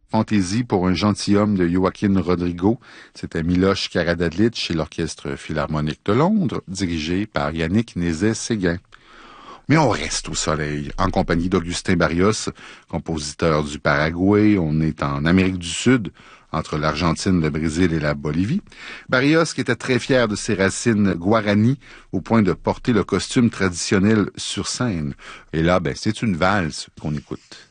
Fantaisie pour un gentilhomme de Joaquin Rodrigo. C'était Miloš Karađalić et l'Orchestre Philharmonique de Londres, dirigé par Yannick Nézet-Séguin. Mais on reste au soleil, en compagnie d'Augustin Barrios, compositeur du Paraguay. On est en Amérique du Sud, entre l'Argentine, le Brésil et la Bolivie. Barrios, qui était très fier de ses racines guarani, au point de porter le costume traditionnel sur scène. Et là, c'est une valse qu'on écoute.